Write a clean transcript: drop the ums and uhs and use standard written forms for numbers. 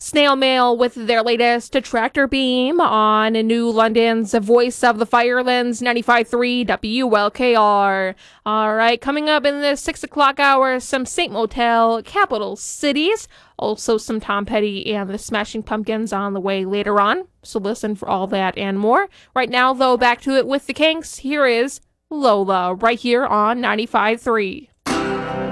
Snail Mail with their latest Tractor Beam on New London's Voice of the Firelands 95.3 WLKR. All right, coming up in the 6 o'clock hour, some Saint Motel, Capital Cities, also some Tom Petty and the Smashing Pumpkins on the way later on. So listen for all that and more. Right now, though, back to it with the Kinks. Here is Lola, right here on 95.3.